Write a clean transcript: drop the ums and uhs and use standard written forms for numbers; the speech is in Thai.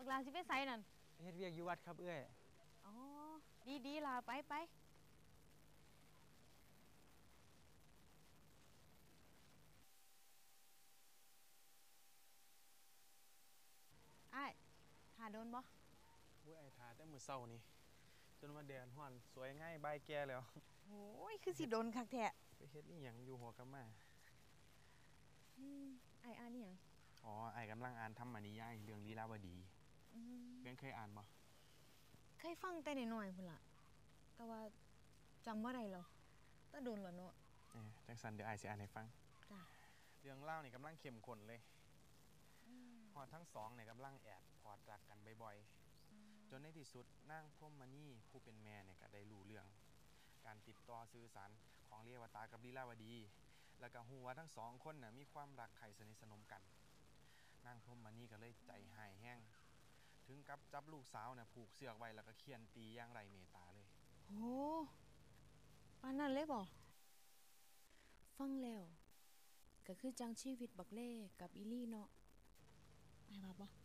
กลาสิไปไสนั่นเฮ็ดเวียกอยู่วัดครับเอ้ยอ๋อดีล่ะไปอ้ายถ่าโดนบ่อุ้ยไอ้ทาแต่มื้อเช้านี่จนว่าแดดร้อนสวยง่ายบายแก่แล้วโอ้ยคือสิโดนคักแท้ไปเฮ็ดอีหยังอยู่หัวกะมาอ้ายอ่านอีหยังอ๋อไอ้กำลังอ่านธรรมนิยายเรื่องลีลาวดีอืเพื่อนเคยอ่านบ่เคยฟังแต่น้อยๆพุ่นล่ะแต่ว่าจำบ่ได้หรอกแต่โดนแล้วเนาะจังซั่นเดี๋ยวไอ้สิอ่านให้ฟังจ้ะเรื่องเล่านี่กำลังเข้มข้นเลยพอทั้งสองเนี่ยกำลังแอบพอดรักกันบ่อยๆจนในที่สุดนางพรหมณีผู้เป็นแม่เนี่ยก็ได้รู้เรื่องการติดต่อสื่อสารของเรวตากับลีลาวดีแล้วก็ฮู้ว่าทั้งสองคนน่ะมีความรักใคร่สนิทสนมกันนางพรหมณีก็เลยใจหายแห้งถึงกับจับลูกสาวเนี่ยผูกเสือกไว้แล้วก็เคี่ยนตีอย่างไรเมตตาเลยโหปานนั้นเลยบ่ฟังแล้วก็คือจังชีวิตบักเล่กับอีลี่เนาะอ้ายว่าบ่